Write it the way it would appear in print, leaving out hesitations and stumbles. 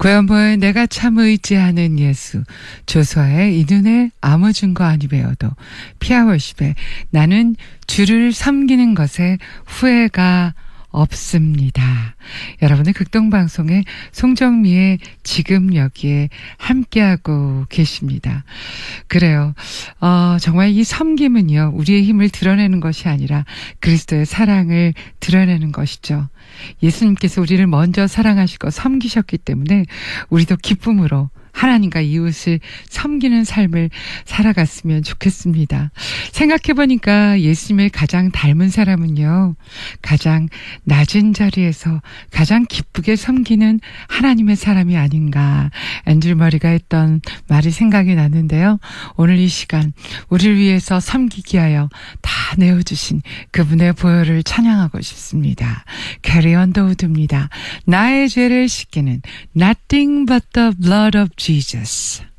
고연보의 내가 참 의지하는 예수, 조수아의 이 눈에 아무 증거 아니 배워도, 피아월십의 나는 주를 섬기는 것에 후회가 없습니다. 여러분의 극동방송의 송정미의 지금 여기에 함께하고 계십니다. 그래요. 정말 이 섬김은요, 우리의 힘을 드러내는 것이 아니라 그리스도의 사랑을 드러내는 것이죠. 예수님께서 우리를 먼저 사랑하시고 섬기셨기 때문에 우리도 기쁨으로 하나님과 이웃을 섬기는 삶을 살아갔으면 좋겠습니다. 생각해보니까 예수님을 가장 닮은 사람은요, 가장 낮은 자리에서 가장 기쁘게 섬기는 하나님의 사람이 아닌가, 앤드류 머리가 했던 말이 생각이 났는데요. 오늘 이 시간 우리를 위해서 섬기기 위하여 다 내어주신 그분의 보혈을 찬양하고 싶습니다. 캐리 언더우드입니다. 나의 죄를 씻기는 Nothing but the blood of Jesus.